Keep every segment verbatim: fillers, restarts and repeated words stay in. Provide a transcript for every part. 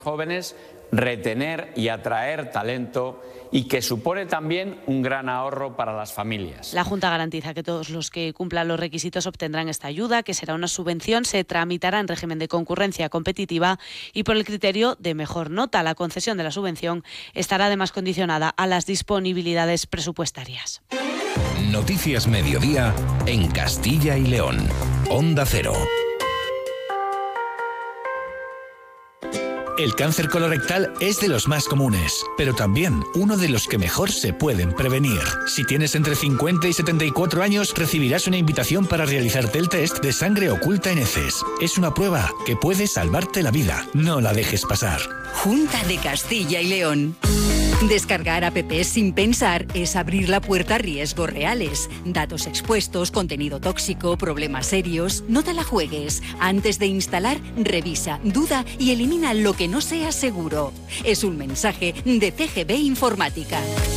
Jóvenes, retener y atraer talento y que supone también un gran ahorro para las familias. La Junta garantiza que todos los que cumplan los requisitos obtendrán esta ayuda, que será una subvención, se tramitará en régimen de concurrencia competitiva y por el criterio de mejor nota. La concesión de la subvención estará además condicionada a las disponibilidades presupuestarias. Noticias Mediodía en Castilla y León. Onda Cero. El cáncer colorectal es de los más comunes, pero también uno de los que mejor se pueden prevenir. Si tienes entre cincuenta y setenta y cuatro años, recibirás una invitación para realizarte el test de sangre oculta en heces. Es una prueba que puede salvarte la vida. No la dejes pasar. Junta de Castilla y León. Descargar apps sin pensar es abrir la puerta a riesgos reales. Datos expuestos, contenido tóxico, problemas serios. No te la juegues. Antes de instalar, revisa, duda y elimina lo que no sea seguro. Es un mensaje de C G B Informática.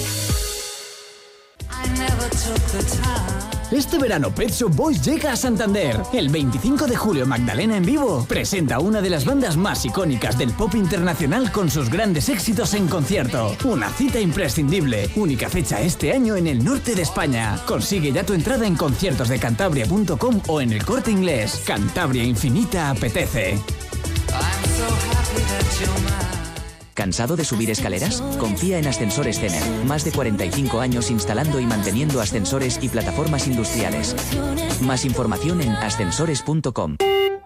Este verano Pet Shop Boys llega a Santander. El veinticinco de julio Magdalena en vivo presenta una de las bandas más icónicas del pop internacional con sus grandes éxitos en concierto. Una cita imprescindible. Única fecha este año en el norte de España. Consigue ya tu entrada en conciertos de cantabria punto com o en el Corte Inglés. Cantabria Infinita apetece. ¿Cansado de subir escaleras? Confía en Ascensores Cener. Más de cuarenta y cinco años instalando y manteniendo ascensores y plataformas industriales. Más información en ascensores punto com.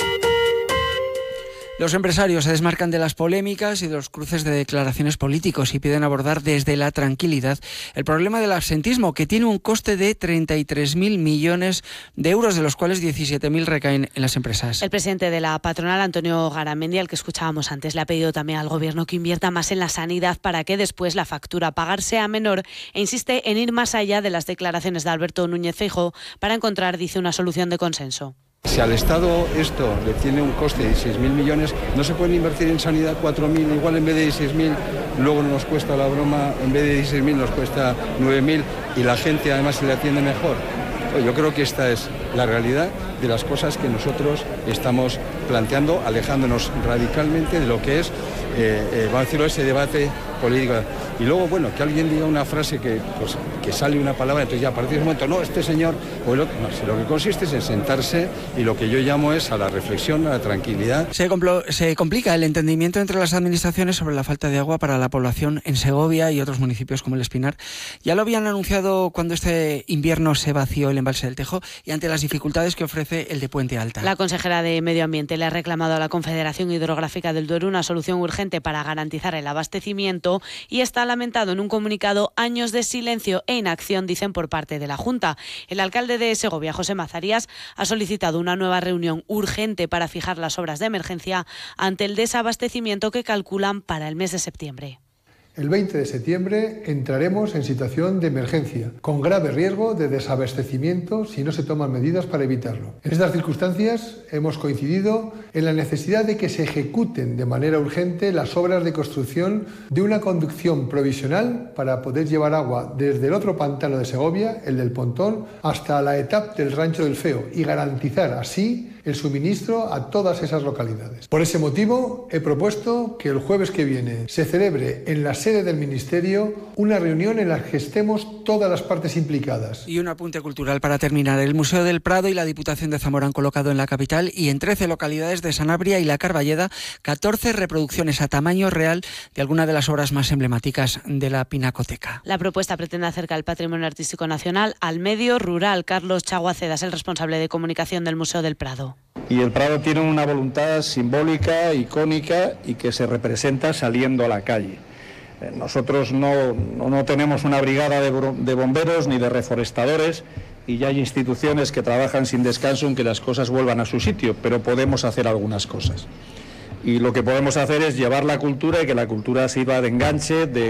Los empresarios se desmarcan de las polémicas y de los cruces de declaraciones políticos y piden abordar desde la tranquilidad el problema del absentismo, que tiene un coste de treinta y tres mil millones de euros, de los cuales diecisiete mil recaen en las empresas. El presidente de la patronal, Antonio Garamendi, al que escuchábamos antes, le ha pedido también al Gobierno que invierta más en la sanidad para que después la factura a pagar sea menor e insiste en ir más allá de las declaraciones de Alberto Núñez Feijóo para encontrar, dice, una solución de consenso. Si al Estado esto le tiene un coste de seis mil millones, no se pueden invertir en sanidad cuatro mil, igual en vez de dieciséis mil, luego nos cuesta la broma, en vez de dieciséis mil nos cuesta nueve mil y la gente además se le atiende mejor. Yo creo que esta es la realidad de las cosas que nosotros estamos planteando, alejándonos radicalmente de lo que es, eh, eh, vamos a decirlo, ese debate político. Y luego, bueno, que alguien diga una frase que, pues, que sale una palabra, entonces ya a partir de ese momento, no, este señor, o el otro, no, si lo que consiste es en sentarse y lo que yo llamo es a la reflexión, a la tranquilidad. Se, complo, se complica el entendimiento entre las administraciones sobre la falta de agua para la población en Segovia y otros municipios como el Espinar. Ya lo habían anunciado cuando este invierno se vació el embalse del Tejo y ante las dificultades que ofrece el de Puente Alta. La consejera de Medio Ambiente le ha reclamado a la Confederación Hidrográfica del Duero una solución urgente para garantizar el abastecimiento y está lamentado en un comunicado años de silencio e inacción, dicen, por parte de la Junta. El alcalde de Segovia, José Mazarías, ha solicitado una nueva reunión urgente para fijar las obras de emergencia ante el desabastecimiento que calculan para el mes de septiembre. El veinte de septiembre entraremos en situación de emergencia, con grave riesgo de desabastecimiento si no se toman medidas para evitarlo. En estas circunstancias hemos coincidido en la necesidad de que se ejecuten de manera urgente las obras de construcción de una conducción provisional para poder llevar agua desde el otro pantano de Segovia, el del Pontón, hasta la etapa del Rancho del Feo y garantizar así el suministro a todas esas localidades. Por ese motivo, he propuesto que el jueves que viene se celebre en la sede del Ministerio una reunión en la que estemos todas las partes implicadas. Y un apunte cultural para terminar. El Museo del Prado y la Diputación de Zamora han colocado en la capital y en trece localidades de Sanabria y La Carballeda catorce reproducciones a tamaño real de algunas de las obras más emblemáticas de la Pinacoteca. La propuesta pretende acercar el patrimonio artístico nacional al medio rural. Carlos Chaguaceda es el responsable de comunicación del Museo del Prado. Y el Prado tiene una voluntad simbólica, icónica y que se representa saliendo a la calle. Nosotros no, no, no tenemos una brigada de, de bomberos ni de reforestadores y ya hay instituciones que trabajan sin descanso en que las cosas vuelvan a su sitio, pero podemos hacer algunas cosas. Y lo que podemos hacer es llevar la cultura y que la cultura sirva de enganche, de,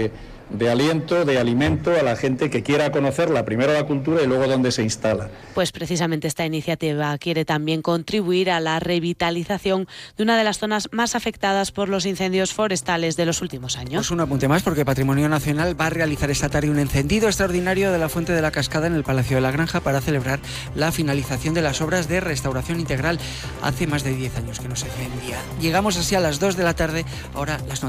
de aliento, de alimento a la gente que quiera conocerla, primero la cultura y luego dónde se instala. Pues precisamente esta iniciativa quiere también contribuir a la revitalización de una de las zonas más afectadas por los incendios forestales de los últimos años. Pues un apunte más, porque Patrimonio Nacional va a realizar esta tarde un encendido extraordinario de la Fuente de la Cascada en el Palacio de la Granja para celebrar la finalización de las obras de restauración integral. Hace más de diez años que no se encendía. Llegamos así a las dos de la tarde, ahora las noticias.